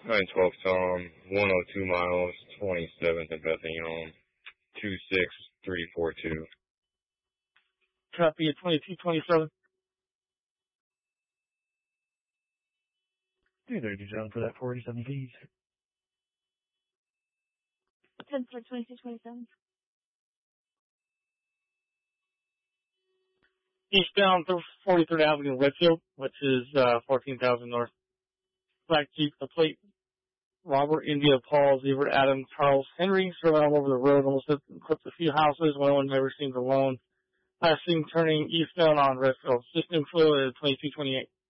912 Tom, 102 miles, 27th and Bethlehem, 26342. Copy at 2227. Hey there, John, for that 47 fees. 10 for 2227. Eastbound 43rd Avenue, Redfield, which is 14,000 north. Black Jeep, the plate. Robert, India, Paul, Zebra, Adam, Charles, Henry, drove all over the road, almost clipped a few houses. One never seemed alone. Last seen turning eastbound on Redfield. System fluid at 2228.